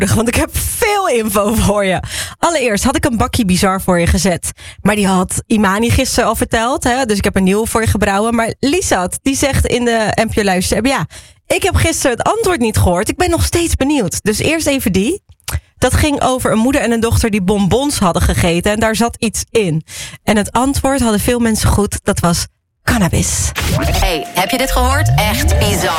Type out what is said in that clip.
nodig, want ik heb veel info voor je. Allereerst had ik een bakje bizar voor je gezet. Maar die had Imani gisteren al verteld, hè? Dus ik heb een nieuw voor je gebrouwen. Maar Liesat, die zegt in de NPO Luister, ja, ik heb gisteren het antwoord niet gehoord. Ik ben nog steeds benieuwd. Dus eerst even die. Dat ging over een moeder en een dochter die bonbons hadden gegeten. En daar zat iets in. En het antwoord hadden veel mensen goed. Dat was cannabis. Hey, heb je dit gehoord? Echt bizar.